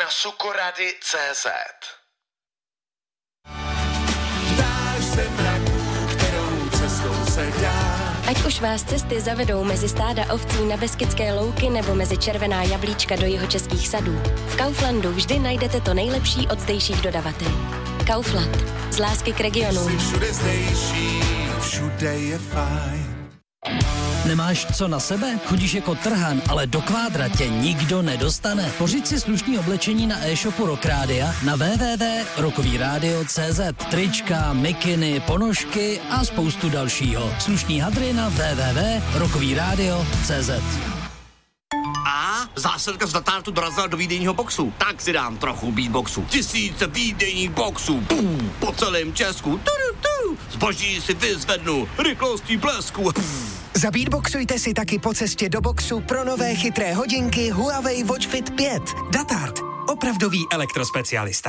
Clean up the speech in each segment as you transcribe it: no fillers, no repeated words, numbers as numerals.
na sukorady.cz. Ať už vás cesty zavedou mezi stáda ovcí na Beskydské louky nebo mezi červená jablíčka do jihočeských sadů, v Kauflandu vždy najdete to nejlepší od zdejších dodavatelů. Kaufland. Z lásky k regionům. Všude je fajn. Nemáš co na sebe? Chodíš jako trhan, ale do kvádra tě nikdo nedostane. Pořiď si slušný oblečení na e-shopu Rock Rádia na www.rockovyradio.cz. Trička, mikiny, ponožky a spoustu dalšího. Slušný hadry na www.rockovyradio.cz. A zásilka z Datártu dorazila do výdejního boxu. Tak si dám trochu beatboxu. Tisíce výdejních boxů. Po celém Česku. Zboží si vyzvednu rychlostí blesku. Zabeatboxujte si taky po cestě do boxu pro nové chytré hodinky Huawei Watch Fit 5. Datart. Opravdový elektrospecialista.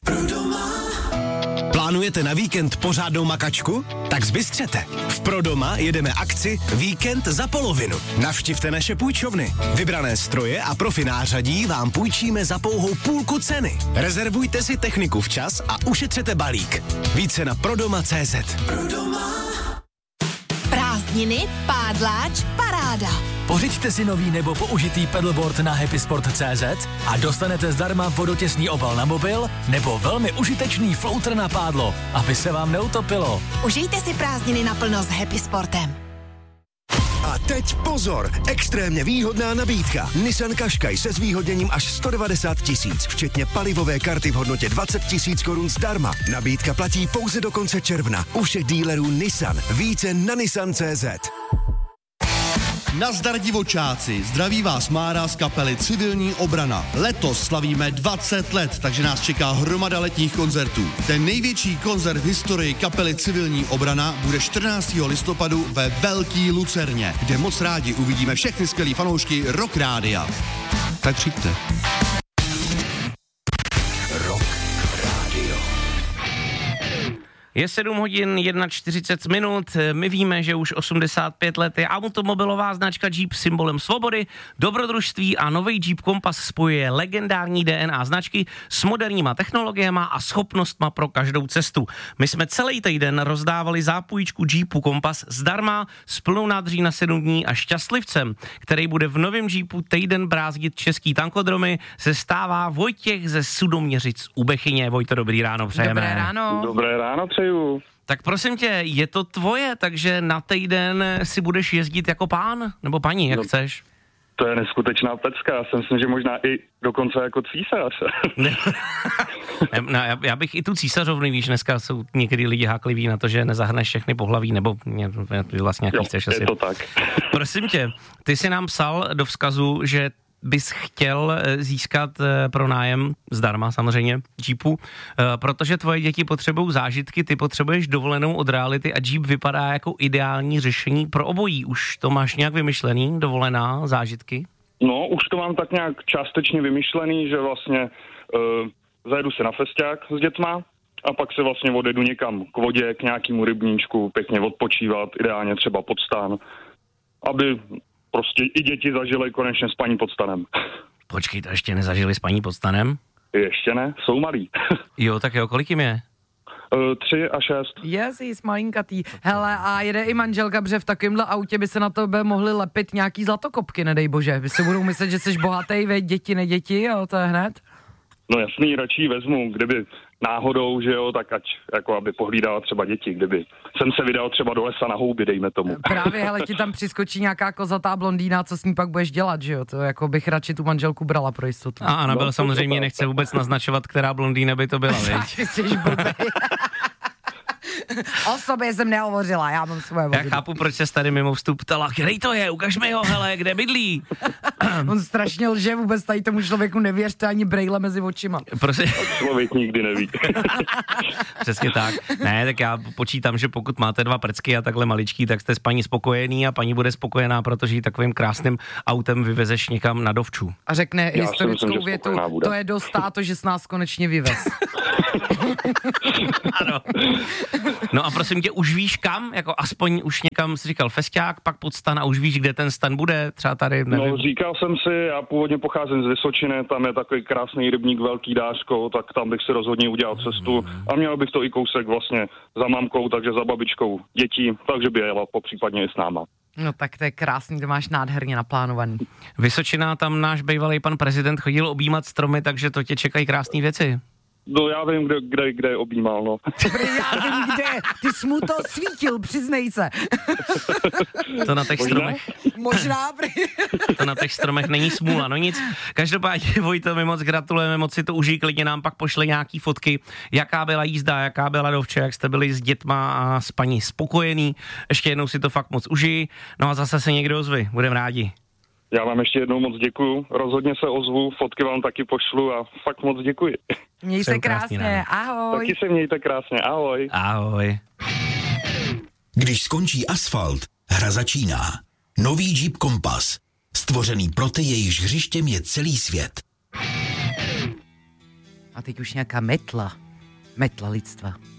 Plánujete na víkend pořádnou makačku? Tak zbystřete. V Prodoma jedeme akci Víkend za polovinu. Navštivte naše půjčovny. Vybrané stroje a profi nářadí vám půjčíme za pouhou půlku ceny. Rezervujte si techniku včas a ušetřete balík. Více na prodoma.cz. Prázdniny, pádláč, paráda. Pořiďte si nový nebo použitý pedalboard na happysport.cz a dostanete zdarma vodotěsný obal na mobil nebo velmi užitečný floater na pádlo, aby se vám neutopilo. Užijte si prázdniny naplno s Happy Sportem. A teď pozor, extrémně výhodná nabídka. Nissan Qashqai se zvýhodněním až 190 000, včetně palivové karty v hodnotě 20 000 korun zdarma. Nabídka platí pouze do konce června. U všech dílerů Nissan. Více na nissan.cz. Nazdar divočáci, zdraví vás Mára z kapely Civilní obrana. Letos slavíme 20 let, takže nás čeká hromada letních koncertů. Ten největší koncert v historii kapely Civilní obrana bude 14. listopadu ve Velký Lucerně, kde moc rádi uvidíme všechny skvělý fanoušky Rock Rádia. Tak přijďte. Je 7 hodin 41 minut, my víme, že už 85 let je automobilová značka Jeep symbolem svobody, dobrodružství a nový Jeep Compass spojuje legendární DNA značky s moderníma technologiemi a schopnostma pro každou cestu. My jsme celý týden rozdávali zápůjčku Jeepu Compass zdarma s plnou nádrží na 7 dní a šťastlivcem, který bude v novém Jeepu týden brázdit český tankodromy, se stává Vojtěch ze Sudoměřic u Bechyně. Vojto, dobrý ráno, přejeme. Dobré ráno. Dobré ráno, přeju. Tak prosím tě, je to tvoje, takže na týden si budeš jezdit jako pán nebo paní, jak chceš? To je neskutečná pecka, já si myslím, že možná i dokonce jako císař. Já bych i tu císařovnu, víš, dneska jsou někdy lidi hákliví na to, že nezahrneš všechny pohlaví, nebo vlastně jak chceš asi. Je to tak. Prosím tě, ty jsi nám psal do vzkazu, že bys chtěl získat pronájem zdarma samozřejmě Jeepu, protože tvoje děti potřebují zážitky, ty potřebuješ dovolenou od reality a Jeep vypadá jako ideální řešení pro obojí. Už to máš nějak vymyšlený, dovolená, zážitky? No, už to mám tak nějak částečně vymyšlený, že vlastně zajedu se na festiák s dětma a pak se vlastně odjedu někam k vodě, k nějakému rybníčku, pěkně odpočívat, ideálně třeba pod stán, aby prostě i děti zažily konečně spaní pod stanem. Počkej, to ještě nezažili spaní pod stanem? Ještě ne, jsou malí. Jo, tak jo, kolik jim je? 3 a 6. Jsi malinkatý. Hele, a jede i manželka, protože v takovémhle autě by se na tebe mohly lepit nějaký zlatokopky, nedej bože. Vy si budou myslet, že jsi bohatý, veď děti, neděti, jo, to je hned. No jasný, radši vezmu, kdyby náhodou, že jo, tak ať, jako aby pohlídala třeba děti, kdyby jsem se vydal třeba do lesa na houby, dejme tomu. Právě, hele, ti tam přiskočí nějaká kozatá blondýna, co s ní pak budeš dělat, že jo, to jako bych radši tu manželku brala pro jistotu. A Anabel samozřejmě nechce vůbec naznačovat, která blondýna by to byla, viď? Jsi blbej. O sobě jsem nehovořila, já mám svoje vody. Já chápu, proč se tady mimo vstup ptala, který to je, ukaž mi ho, hele, kde bydlí. On strašně lže, vůbec tady tomu člověku nevěřte ani brejle mezi očima. Prosím. Člověk nikdy neví. Přesně tak. Ne, tak já počítám, že pokud máte 2 prcky a takhle maličký, tak jste s paní spokojený a paní bude spokojená, protože ji takovým krásným autem vyvezeš někam na dovču. A řekne historickou větu, to je dost, táto, že s nás konečně vyvez. Ano. No a prosím tě, už víš kam? Jako aspoň už někam jsi říkal festiák, pak pod stan a už víš, kde ten stan bude? Třeba tady, nevím. No, říkal jsem si, já původně pocházím z Vysočiny, tam je takový krásný rybník Velký Dáško, tak tam bych si rozhodně udělal cestu a měl bych to i kousek vlastně za mamkou, takže za babičkou dětí, takže by jela popřípadně i s náma. No tak to je krásný, to máš nádherně naplánovaný. Vysočina, tam náš bývalý pan prezident chodil objímat stromy, takže to tě čekají krásné věci. No já vím, kde je objímal, no. Já vím, kde, ty jsi mu to svítil, přiznej se. To na těch stromech. Možná. To na těch stromech není smůla, no nic. Každopádně, Vojto, my moc gratulujeme, moc si to užij, klidně nám pak pošle nějaký fotky, jaká byla jízda, jaká byla dovče, jak jste byli s dětma a s paní spokojený. Ještě jednou si to fakt moc užij, no a zase se někdo ozvi, budeme rádi. Já vám ještě jednou moc děkuju, rozhodně se ozvu, fotky vám taky pošlu a fakt moc děkuji. Měj se krásně, ahoj. Taky se mějte krásně, ahoj. Ahoj. Když skončí asfalt, hra začíná. Nový Jeep Compass. Stvořený pro ty, jejichž hřištěm je celý svět. A teď už nějaká metla lidstva.